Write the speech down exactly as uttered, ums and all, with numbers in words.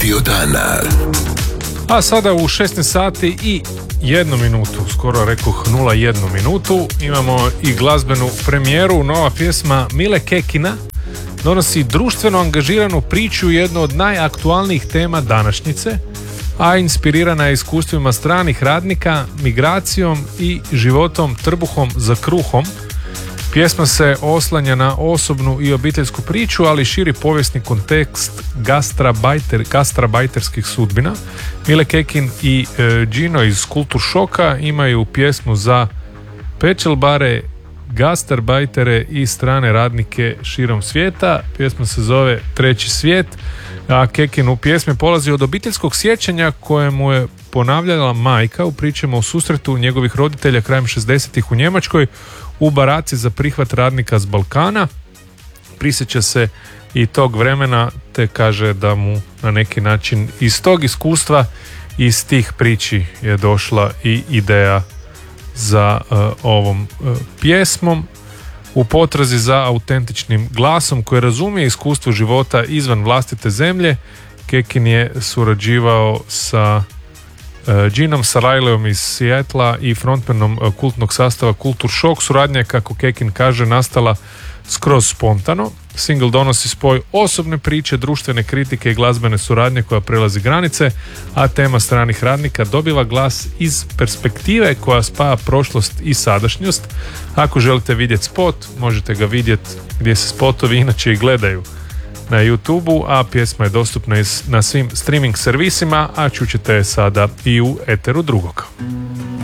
Radio dana. A sada u šesnaest sati i jednu minutu, skoro rekoh nula jednu minutu, imamo i glazbenu premijeru. Nova pjesma Mile Kekina donosi društveno angažiranu priču, jednu od najaktualnijih tema današnjice, a inspirirana je iskustvima stranih radnika, migracijom i životom trbuhom za kruhom. Pjesma se oslanja na osobnu i obiteljsku priču, ali širi povijesni kontekst gastrabajter, gastrabajterskih sudbina. Mile Kekin i e, Gino iz Kultur Šoka imaju pjesmu za pečelbare, gastarbajtere i strane radnike širom svijeta. Pjesma se zove Treći svijet, a Kekin u pjesmi polazi od obiteljskog sjećanja koje mu je ponavljala majka u pričama o susretu njegovih roditelja krajem šezdesetih u Njemačkoj u baraci za prihvat radnika s Balkana. Prisjeća se i tog vremena, te kaže da mu na neki način iz tog iskustva, iz tih priči je došla i ideja za uh, ovom uh, pjesmom. U potrazi za autentičnim glasom koji razumije iskustvo života izvan vlastite zemlje, Kekin je surađivao sa uh, Ginom Sarajleom iz Seattla i frontmanom uh, kultnog sastava Kultur Šok. Suradnja je, kako Kekin kaže, nastala skroz spontano. Single donosi spoj osobne priče, društvene kritike i glazbene suradnje koja prelazi granice, a tema stranih radnika dobiva glas iz perspektive koja spaja prošlost i sadašnjost. Ako želite vidjeti spot, možete ga vidjeti gdje se spotovi inače i gledaju na YouTubeu, a pjesma je dostupna na svim streaming servisima, a čućete je sada i u eteru drugog.